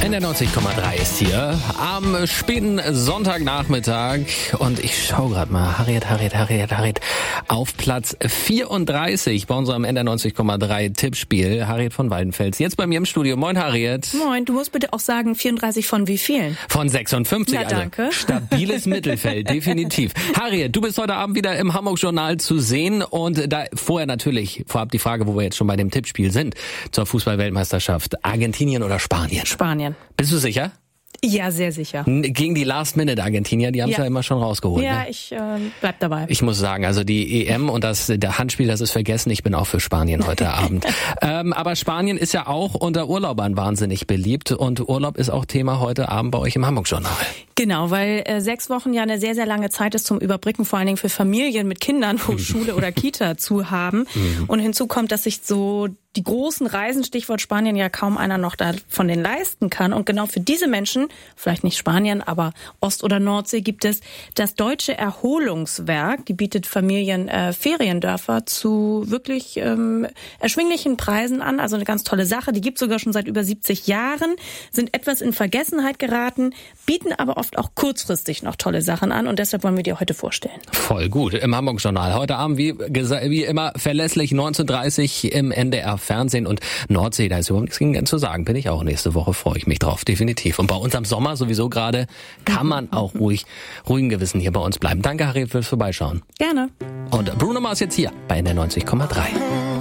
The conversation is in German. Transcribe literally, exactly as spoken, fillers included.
N R neunzig Komma drei ist hier am späten Sonntagnachmittag und ich schaue gerade mal, Harriet, Harriet, Harriet, Harriet, auf Platz vierunddreißig bei unserem N R neunzig Komma drei Tippspiel. Harriet von Waldenfels, jetzt bei mir im Studio. Moin Harriet. Moin, du musst bitte auch sagen, vierunddreißig von wie vielen? Von sechsundfünfzig, Na, danke. Also stabiles Mittelfeld, definitiv. Harriet, du bist heute Abend wieder im Hamburg-Journal zu sehen und da vorher natürlich, vorab die Frage, wo wir jetzt schon bei dem Tippspiel sind, zur Fußball-Weltmeisterschaft, Argentinien oder Spanien? Spanien. Bist du sicher? Ja, sehr sicher. Gegen die Last-Minute-Argentinier, die haben es ja. ja immer schon rausgeholt. Ja, ne? ich äh, bleib dabei. Ich muss sagen, also die E M und das der Handspiel, das ist vergessen. Ich bin auch für Spanien heute Abend. Ähm, aber Spanien ist ja auch unter Urlaubern wahnsinnig beliebt und Urlaub ist auch Thema heute Abend bei euch im Hamburg-Journal. Genau, weil äh, sechs Wochen ja eine sehr, sehr lange Zeit ist zum Überbrücken, vor allen Dingen für Familien mit Kindern, wo Schule oder Kita zu haben. Mhm. Und hinzu kommt, dass sich so die großen Reisen, Stichwort Spanien, ja kaum einer noch davon den leisten kann. Und genau für diese Menschen, vielleicht nicht Spanien, aber Ost- oder Nordsee, gibt es das Deutsche Erholungswerk. Die bietet Familien äh, Feriendörfer zu wirklich ähm, erschwinglichen Preisen an. Also eine ganz tolle Sache. Die gibt es sogar schon seit über siebzig Jahren, sind etwas in Vergessenheit geraten, bieten aber oft auch kurzfristig noch tolle Sachen an. Und deshalb wollen wir dir heute vorstellen. Voll gut. Im Hamburg-Journal. Heute Abend, wie, wie immer, verlässlich neunzehn Uhr dreißig im N D R Fernsehen und Nordsee, da ist überhaupt nichts gegen zu sagen. Bin ich auch nächste Woche, freue ich mich drauf, definitiv. Und bei uns am Sommer sowieso gerade kann man auch ruhig, ruhigen Gewissen hier bei uns bleiben. Danke, Harry, fürs Vorbeischauen. Gerne. Und Bruno Mars jetzt hier bei N R neunzig Komma drei.